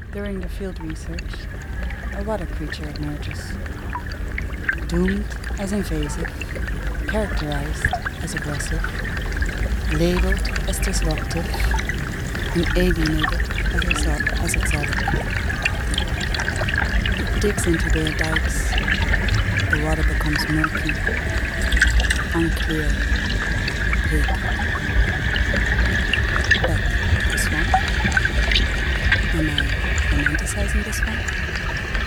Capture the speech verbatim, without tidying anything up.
During the field research, a water creature emerges. Doomed as invasive, characterized as aggressive, labeled as disruptive, and alienated as, exo- as exotic. It digs into their dikes. The water becomes murky, unclear, opaque. Back to the swamp. Am I romanticizing the swamp?